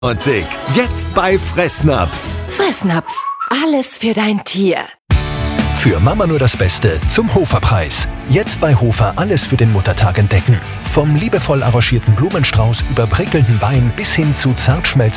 Jetzt bei Fressnapf. Fressnapf, alles für dein Tier. Für Mama nur das Beste zum Hofer-Preis. Jetzt bei Hofer alles für den Muttertag entdecken. Vom liebevoll arrangierten Blumenstrauß über prickelnden Beinen bis hin zu Zartschmelz